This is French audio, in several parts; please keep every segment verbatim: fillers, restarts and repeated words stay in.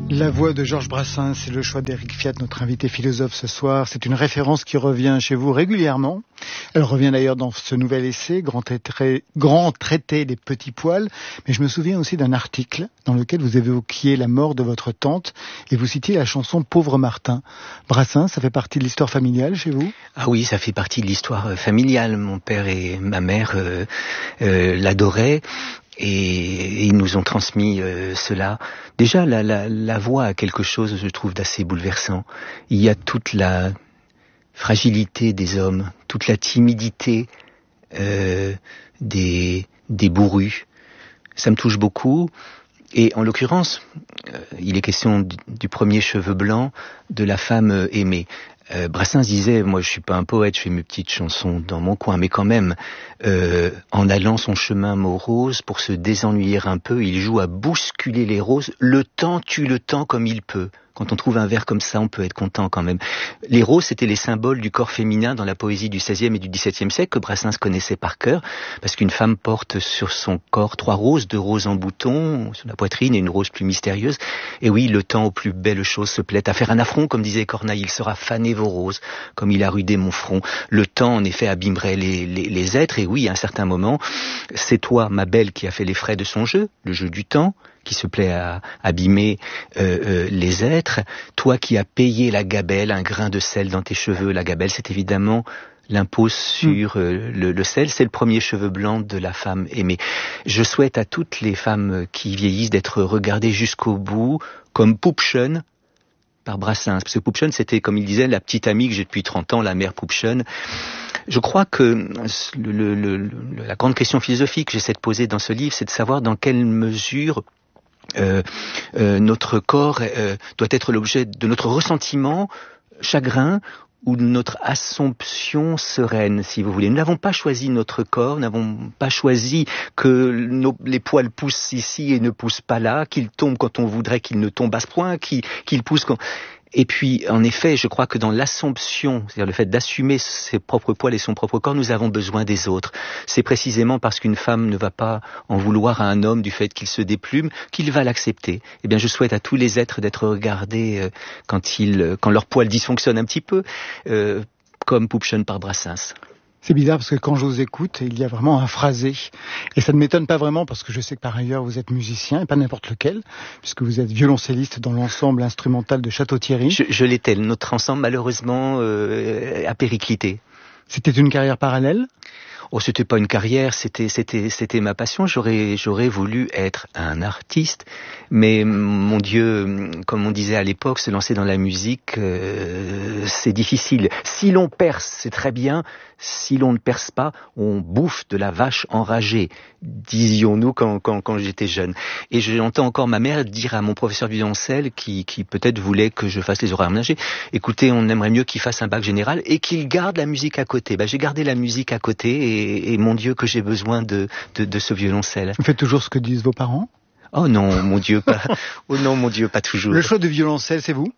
La voix de Georges Brassens, c'est le choix d'Éric Fiat, notre invité philosophe ce soir. C'est une référence qui revient chez vous régulièrement. Elle revient d'ailleurs dans ce nouvel essai, Grand traité, Grand traité des petits poils. Mais je me souviens aussi d'un article dans lequel vous évoquiez la mort de votre tante et vous citiez la chanson Pauvre Martin. Brassens, ça fait partie de l'histoire familiale chez vous ? Ah oui, ça fait partie de l'histoire familiale. Mon père et ma mère euh, euh, l'adoraient. Et ils nous ont transmis euh, cela. Déjà, la, la, la voix a quelque chose, je trouve, d'assez bouleversant. Il y a toute la fragilité des hommes, toute la timidité euh, des, des bourrus. Ça me touche beaucoup. Et en l'occurrence, euh, il est question du, du premier cheveu blanc de la femme euh, aimée. Euh, Brassens disait, moi je suis pas un poète, je fais mes petites chansons dans mon coin, mais quand même, euh, en allant son chemin morose, pour se désennuyer un peu, il joue à bousculer les roses. Le temps tue le temps comme il peut. Quand on trouve un vers comme ça, on peut être content quand même. Les roses, c'était les symboles du corps féminin dans la poésie du seizième et du dix-septième siècle que Brassens connaissait par cœur, parce qu'une femme porte sur son corps trois roses, deux roses en bouton sur la poitrine et une rose plus mystérieuse. Et oui, le temps aux plus belles choses se plaît à faire un affront, comme disait Corneille, il sera fané vos roses, comme il a rudé mon front. Le temps, en effet, abîmerait les, les, les êtres, et oui, à un certain moment, c'est toi, ma belle, qui a fait les frais de son jeu, le jeu du temps, qui se plaît à abîmer euh, euh, les êtres, toi qui as payé la gabelle, un grain de sel dans tes cheveux. La gabelle, c'est évidemment l'impôt sur euh, le, le sel, c'est le premier cheveu blanc de la femme aimée. Je souhaite à toutes les femmes qui vieillissent d'être regardées jusqu'au bout, comme Pupchen, par Brassens. Parce que Pupchen, c'était, comme il disait, la petite amie que j'ai depuis trente ans, la mère Pupchen. Je crois que le, le, le, la grande question philosophique que j'essaie de poser dans ce livre, c'est de savoir dans quelle mesure Euh, euh, notre corps euh, doit être l'objet de notre ressentiment, chagrin, ou de notre assomption sereine, si vous voulez. Nous n'avons pas choisi notre corps, nous n'avons pas choisi que nos, les poils poussent ici et ne poussent pas là, qu'ils tombent quand on voudrait qu'ils ne tombent à ce point, qu'ils, qu'ils poussent quand... Et puis, en effet, je crois que dans l'assomption, c'est-à-dire le fait d'assumer ses propres poils et son propre corps, nous avons besoin des autres. C'est précisément parce qu'une femme ne va pas en vouloir à un homme du fait qu'il se déplume, qu'il va l'accepter. Eh bien, je souhaite à tous les êtres d'être regardés euh, quand ils, quand leurs poils dysfonctionnent un petit peu, euh, comme Pupchen par Brassens. C'est bizarre parce que quand je vous écoute, il y a vraiment un phrasé. Et ça ne m'étonne pas vraiment parce que je sais que par ailleurs vous êtes musicien, et pas n'importe lequel, puisque vous êtes violoncelliste dans l'ensemble instrumental de Château-Thierry. Je, je l'étais. Notre ensemble, malheureusement, euh, a périclité. C'était une carrière parallèle ? Oh, c'était pas une carrière, c'était c'était c'était ma passion. J'aurais j'aurais voulu être un artiste, mais mon Dieu, comme on disait à l'époque, se lancer dans la musique, euh, c'est difficile. Si l'on perce, c'est très bien. Si l'on ne perce pas, on bouffe de la vache enragée, disions-nous quand quand quand j'étais jeune. Et j'entends encore ma mère dire à mon professeur de violoncelle, qui qui peut-être voulait que je fasse les horaires aménagés, écoutez, on aimerait mieux qu'il fasse un bac général et qu'il garde la musique à côté. Ben, j'ai gardé la musique à côté et, et mon Dieu que j'ai besoin de, de de ce violoncelle. Vous faites toujours ce que disent vos parents ? Oh non, mon Dieu, pas. Oh non, mon Dieu, pas toujours. Le choix de violoncelle, c'est vous ?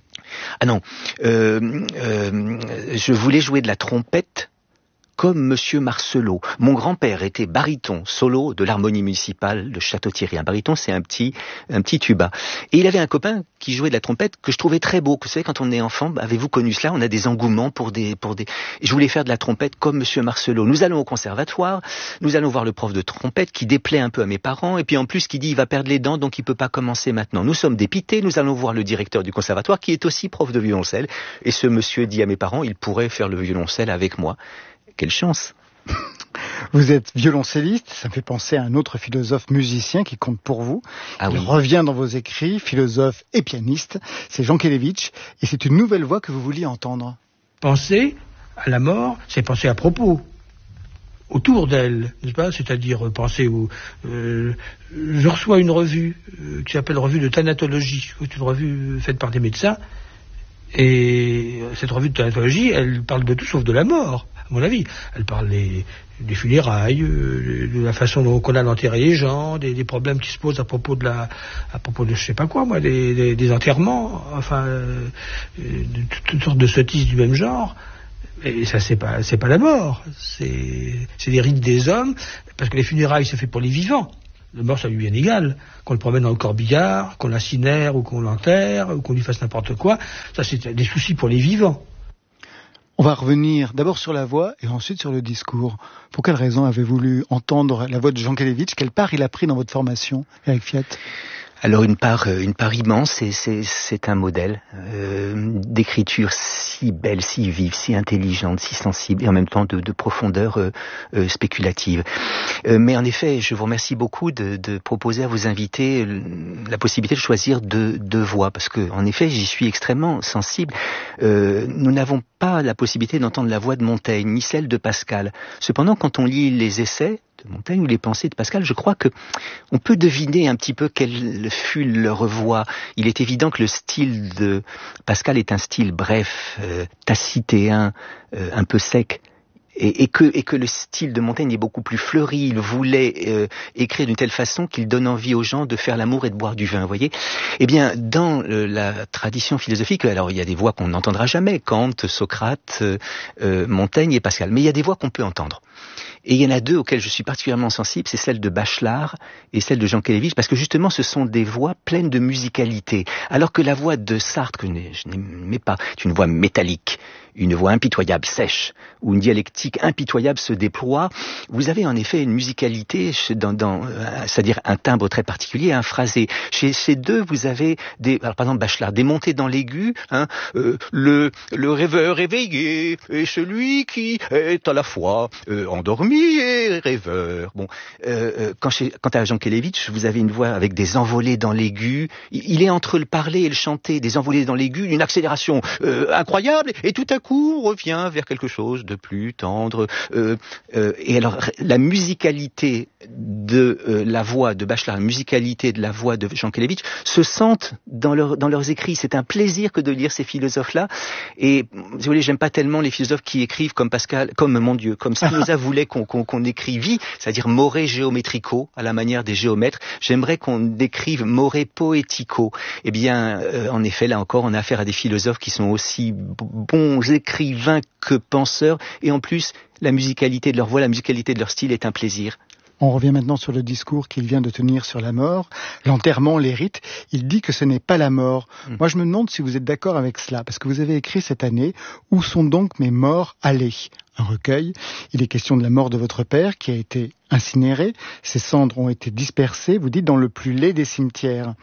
Ah non, euh, euh, je voulais jouer de la trompette comme Monsieur Marcelot. Mon grand-père était baryton solo de l'harmonie municipale de Château-Thierry. Un baryton, c'est un petit, un petit tuba. Et il avait un copain qui jouait de la trompette que je trouvais très beau. Vous savez, quand on est enfant, avez-vous connu cela ? On a des engouements pour des, pour des. Je voulais faire de la trompette comme Monsieur Marcelot. Nous allons au conservatoire, nous allons voir le prof de trompette qui déplaît un peu à mes parents, et puis en plus qui dit il va perdre les dents donc il peut pas commencer maintenant. Nous sommes dépités, nous allons voir le directeur du conservatoire qui est aussi prof de violoncelle, et ce monsieur dit à mes parents il pourrait faire le violoncelle avec moi. Quelle chance! Vous êtes violoncelliste, ça me fait penser à un autre philosophe musicien qui compte pour vous. Ah Il oui. revient dans vos écrits, philosophe et pianiste, c'est Jean Kelevitch, et c'est une nouvelle voix que vous vouliez entendre. Penser à la mort, c'est penser à propos, autour d'elle, n'est-ce pas ? C'est-à-dire penser au... Euh, je reçois une revue euh, qui s'appelle Revue de Thanatologie, c'est une revue faite par des médecins, et cette revue de thanatologie, elle parle de tout sauf de la mort, à mon avis. Elle parle des, des funérailles, euh, de la façon dont on a d'enterrer les gens, des, des problèmes qui se posent à propos de la, à propos de je sais pas quoi, moi, des, des, des enterrements, enfin, euh, de toutes sortes de sottises du même genre. Et ça, c'est pas, c'est pas la mort, c'est, c'est des rites des hommes, parce que les funérailles, c'est fait pour les vivants. La mort, ça lui est bien égal. Qu'on le promène dans le corbillard, qu'on l'incinère ou qu'on l'enterre, ou qu'on lui fasse n'importe quoi, ça c'est des soucis pour les vivants. On va revenir d'abord sur la voix et ensuite sur le discours. Pour quelle raison avez-vous voulu entendre la voix de Jankélévitch? Quelle part il a pris dans votre formation, Éric Fiat? Alors une part, une part immense, et c'est, c'est un modèle euh, d'écriture si belle, si vive, si intelligente, si sensible, et en même temps de, de profondeur euh, euh, spéculative. Euh, mais en effet, je vous remercie beaucoup de, de proposer à vos invités la possibilité de choisir deux, deux voix, parce que en effet, j'y suis extrêmement sensible. Euh, nous n'avons pas la possibilité d'entendre la voix de Montaigne, ni celle de Pascal. Cependant, quand on lit les essais de Montaigne ou les pensées de Pascal, je crois que on peut deviner un petit peu quelle fut leur voix. Il est évident que le style de Pascal est un style bref, euh, tacitéen, euh, un peu sec. Et, et, que, et que le style de Montaigne est beaucoup plus fleuri. Il voulait euh, écrire d'une telle façon qu'il donne envie aux gens de faire l'amour et de boire du vin, vous voyez. Eh bien, dans euh, la tradition philosophique, alors il y a des voix qu'on n'entendra jamais, Kant, Socrate, euh, euh, Montaigne et Pascal, mais il y a des voix qu'on peut entendre. Et il y en a deux auxquelles je suis particulièrement sensible, c'est celle de Bachelard et celle de Jankélévitch, parce que justement ce sont des voix pleines de musicalité, alors que la voix de Sartre, que je n'aimais pas, est une voix métallique, une voix impitoyable, sèche, où une dialectique impitoyable se déploie. Vous avez en effet une musicalité, dans, dans, c'est-à-dire un timbre très particulier, un phrasé. Chez ces deux, vous avez des, alors par exemple Bachelard, des montées dans l'aigu, hein, euh, le, le rêveur éveillé et celui qui est à la fois euh, endormi et rêveur. Bon, euh, quand, chez, quant à Jankélévitch, vous avez une voix avec des envolées dans l'aigu. Il est entre le parler et le chanter, des envolées dans l'aigu, une accélération euh, incroyable, et tout à coup on revient vers quelque chose de plus tendre. Euh, euh, et alors la musicalité de euh, la voix de Bachelard, la musicalité de la voix de Jankélévitch se sentent dans, leur, dans leurs écrits. C'est un plaisir que de lire ces philosophes-là. Et si vous voulez, j'aime pas tellement les philosophes qui écrivent comme Pascal, comme mon Dieu, comme Spinoza voulait qu'on, qu'on, qu'on écrivit, c'est-à-dire more géométrico, à la manière des géomètres. J'aimerais qu'on écrive more poético. Eh bien, euh, en effet, là encore, on a affaire à des philosophes qui sont aussi bons écrivains que penseurs, et en plus, la musicalité de leur voix, la musicalité de leur style est un plaisir. On revient maintenant sur le discours qu'il vient de tenir sur la mort, l'enterrement, les rites. Il dit que ce n'est pas la mort. Mmh. Moi, je me demande si vous êtes d'accord avec cela, parce que vous avez écrit cette année « Où sont donc mes morts allés ?» Un recueil. Il est question de la mort de votre père, qui a été incinéré. Ses cendres ont été dispersées, vous dites, dans le plus laid des cimetières.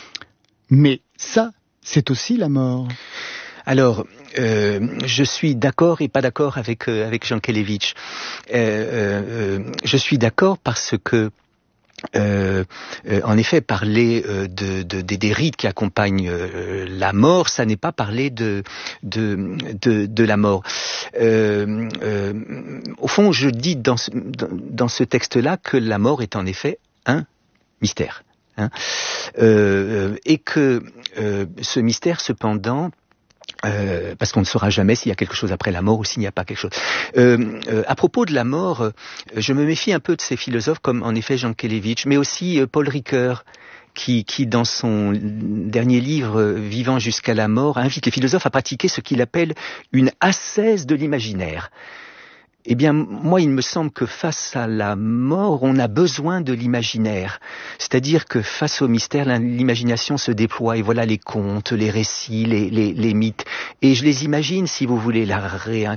Mais ça, c'est aussi la mort. Alors, euh, je suis d'accord et pas d'accord avec euh, avec Jankélévitch. Euh, euh, je suis d'accord parce que Euh, euh, en effet, parler euh, de, de, de, des rites qui accompagnent euh, la mort, ça n'est pas parler de, de, de, de la mort. Euh, euh, au fond, je dis dans ce, dans, dans ce texte-là que la mort est en effet un mystère. Hein, euh, et que euh, ce mystère, cependant, Euh, parce qu'on ne saura jamais s'il y a quelque chose après la mort ou s'il n'y a pas quelque chose. Euh, euh, à propos de la mort, euh, je me méfie un peu de ces philosophes comme en effet Jankélévitch, mais aussi euh, Paul Ricoeur, qui, qui dans son dernier livre euh, Vivant jusqu'à la mort, invite les philosophes à pratiquer ce qu'il appelle une ascèse de l'imaginaire. Eh bien, moi, il me semble que face à la mort, on a besoin de l'imaginaire. C'est-à-dire que face au mystère, l'imagination se déploie. Et voilà les contes, les récits, les, les, les mythes. Et je les imagine, si vous voulez, la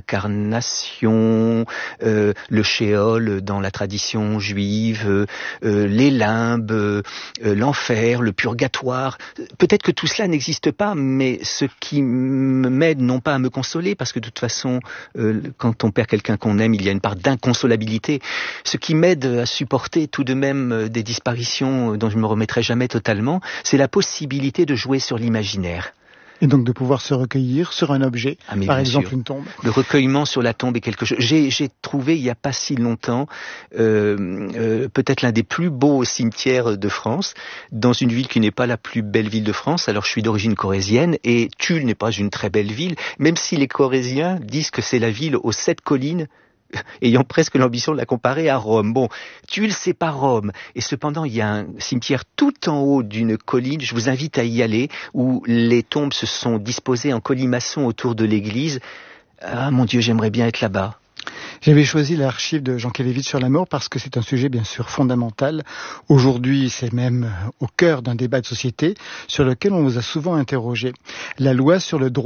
réincarnation, euh, le shéol dans la tradition juive, euh, les limbes, euh, l'enfer, le purgatoire. Peut-être que tout cela n'existe pas, mais ce qui m'aide non pas à me consoler, parce que de toute façon, euh, quand on perd quelqu'un qu'on aime, il y a une part d'inconsolabilité. Ce qui m'aide à supporter tout de même des disparitions dont je ne me remettrai jamais totalement, c'est la possibilité de jouer sur l'imaginaire. Et donc de pouvoir se recueillir sur un objet, ah, par exemple sûr. Une tombe. Le recueillement sur la tombe est quelque chose. J'ai, j'ai trouvé il n'y a pas si longtemps euh, euh, peut-être l'un des plus beaux cimetières de France, dans une ville qui n'est pas la plus belle ville de France. Alors je suis d'origine corrézienne et Tulle n'est pas une très belle ville, même si les Corréziens disent que c'est la ville aux sept collines, ayant presque l'ambition de la comparer à Rome. Bon, Tulle, c'est pas Rome. Et cependant, il y a un cimetière tout en haut d'une colline, je vous invite à y aller, où les tombes se sont disposées en colimaçon autour de l'église. Ah, mon Dieu, j'aimerais bien être là-bas. J'avais choisi l'archive de Jean Kelevitch sur la mort parce que c'est un sujet bien sûr fondamental. Aujourd'hui, c'est même au cœur d'un débat de société sur lequel on vous a souvent interrogé. La loi sur le droit